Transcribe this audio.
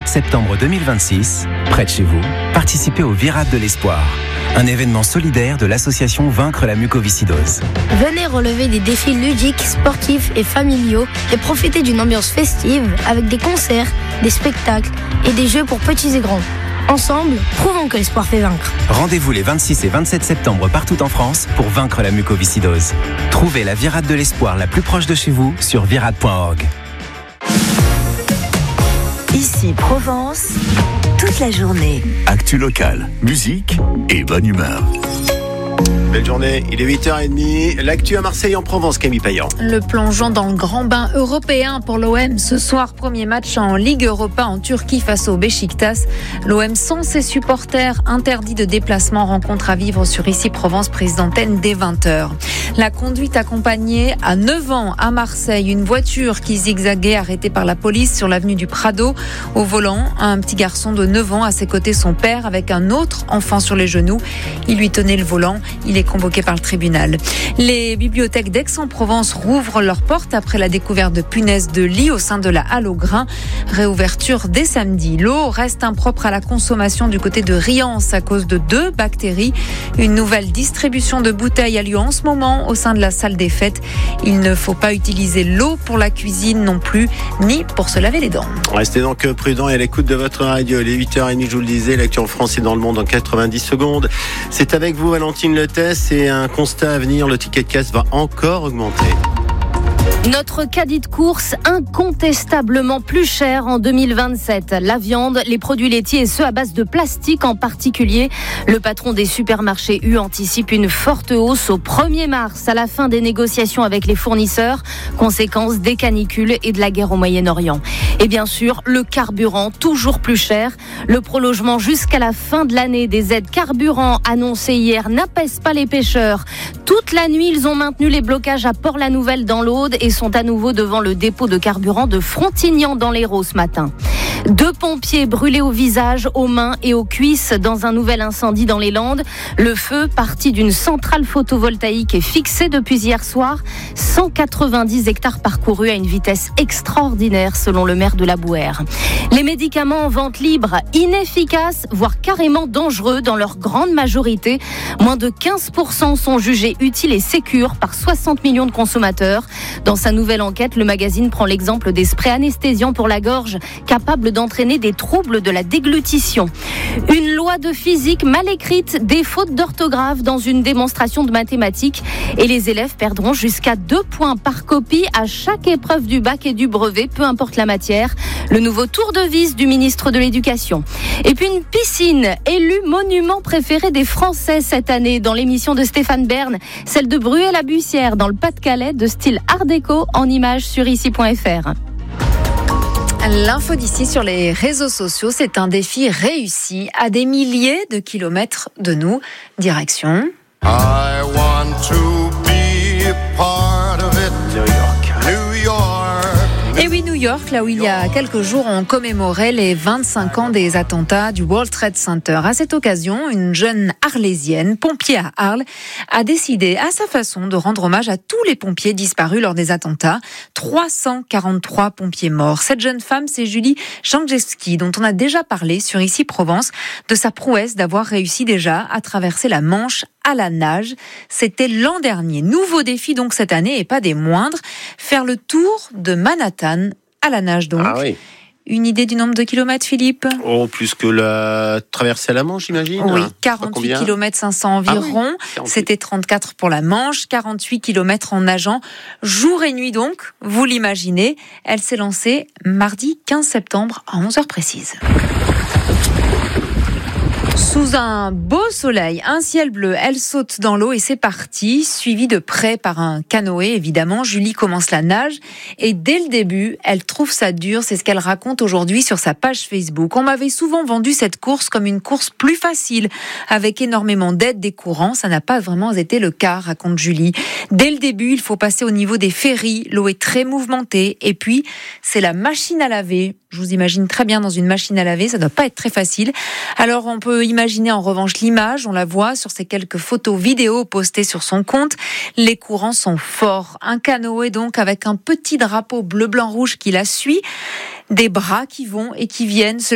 septembre 2026, près de chez vous, participez au Virade de l'Espoir, un événement solidaire de l'association Vaincre la mucoviscidose. Venez relever des défis ludiques, sportifs et familiaux et profitez d'une ambiance festive avec des concerts, des spectacles et des jeux pour petits et grands. Ensemble, prouvons que l'espoir fait vaincre. Rendez-vous les 26 et 27 septembre partout en France pour vaincre la mucoviscidose. Trouvez la Virade de l'Espoir la plus proche de chez vous sur virade.org. Ici Provence, toute la journée. Actu locale, musique et bonne humeur. Belle journée, il est 8h30. L'actu à Marseille en Provence, Camille Payan. Le plongeon dans le grand bain européen pour l'OM ce soir. Premier match en Ligue Europa en Turquie face au Beşiktaş. L'OM sans ses supporters, interdit de déplacement. Rencontre à vivre sur Ici Provence, prise d'antenne dès 20h. La conduite accompagnée à 9 ans à Marseille. Une voiture qui zigzaguait arrêtée par la police sur l'avenue du Prado. Au volant, un petit garçon de 9 ans, à ses côtés son père avec un autre enfant sur les genoux. Il lui tenait le volant. Il est convoqué par le tribunal. Les bibliothèques d'Aix-en-Provence rouvrent leurs portes après la découverte de punaises de lit au sein de la halle aux grains. Réouverture dès samedi. L'eau reste impropre à la consommation du côté de Riance à cause de 2 bactéries. Une nouvelle distribution de bouteilles a lieu en ce moment au sein de la salle des fêtes. Il ne faut pas utiliser l'eau pour la cuisine non plus, ni pour se laver les dents. Restez donc prudents et à l'écoute de votre radio. Les 8h30, je vous le disais, l'actu en France et dans le monde en 90 secondes. C'est avec vous, Valentine Letès, et un constat à venir, le ticket de caisse va encore augmenter. Notre caddie de course incontestablement plus cher en 2027. La viande, les produits laitiers et ceux à base de plastique en particulier. Le patron des supermarchés U anticipe une forte hausse au 1er mars à la fin des négociations avec les fournisseurs, conséquence des canicules et de la guerre au Moyen-Orient. Et bien sûr, le carburant toujours plus cher. Le prolongement jusqu'à la fin de l'année des aides carburant annoncées hier n'apaise pas les pêcheurs. Toute la nuit, ils ont maintenu les blocages à Port-la-Nouvelle dans l'Aude et sont à nouveau devant le dépôt de carburant de Frontignan dans l'Hérault ce matin. 2 pompiers brûlés au visage, aux mains et aux cuisses dans un nouvel incendie dans les Landes. Le feu, parti d'une centrale photovoltaïque, est fixé depuis hier soir. 190 hectares parcourus à une vitesse extraordinaire selon le maire de la Bouère. Les médicaments en vente libre, inefficaces, voire carrément dangereux dans leur grande majorité. Moins de 15% sont jugés utiles et sécures par 60 millions de consommateurs. Dans sa nouvelle enquête, le magazine prend l'exemple des sprays anesthésiants pour la gorge, capables d'entraîner des troubles de la déglutition. Une loi de physique mal écrite, des fautes d'orthographe dans une démonstration de mathématiques et les élèves perdront jusqu'à 2 points par copie à chaque épreuve du bac et du brevet, peu importe la matière. Le nouveau tour de vis du ministre de l'Éducation. Et puis une piscine, élue monument préféré des Français cette année dans l'émission de Stéphane Bern, celle de Bruay-la-Bussière dans le Pas-de-Calais, de style art déco, en images sur ici.fr. L'info d'ici sur les réseaux sociaux, c'est un défi réussi à des milliers de kilomètres de nous. Direction I want to be a part of it. New York. Et oui, New York, là où il y a quelques jours, on commémorait les 25 ans des attentats du World Trade Center. À cette occasion, une jeune arlésienne, pompier à Arles, a décidé à sa façon de rendre hommage à tous les pompiers disparus lors des attentats. 343 pompiers morts. Cette jeune femme, c'est Julie Janczewski, dont on a déjà parlé sur Ici Provence, de sa prouesse d'avoir réussi déjà à traverser la Manche à la nage. C'était l'an dernier. Nouveau défi donc cette année et pas des moindres. Faire le tour de Manhattan à la nage donc. Ah oui. Une idée du nombre de kilomètres, Philippe ? Oh, plus que la traversée à la Manche, j'imagine. Oui, 48 km 500 environ. Ah oui, c'était 34 pour la Manche, 48 km en nageant. Jour et nuit donc, vous l'imaginez. Elle s'est lancée mardi 15 septembre à 11h précises. Sous un beau soleil, un ciel bleu, elle saute dans l'eau et c'est parti, suivie de près par un canoë évidemment. Julie commence la nage et dès le début, elle trouve ça dur, c'est ce qu'elle raconte aujourd'hui sur sa page Facebook. On m'avait souvent vendu cette course comme une course plus facile, avec énormément d'aide des courants. Ça n'a pas vraiment été le cas, raconte Julie. Dès le début, il faut passer au niveau des ferries, l'eau est très mouvementée et puis c'est la machine à laver. Je vous imagine très bien dans une machine à laver, ça ne doit pas être très facile. Alors on peut imaginer en revanche l'image, on la voit sur ces quelques photos vidéos postées sur son compte. Les courants sont forts. Un canoë donc avec un petit drapeau bleu, blanc, rouge qui la suit. Des bras qui vont et qui viennent.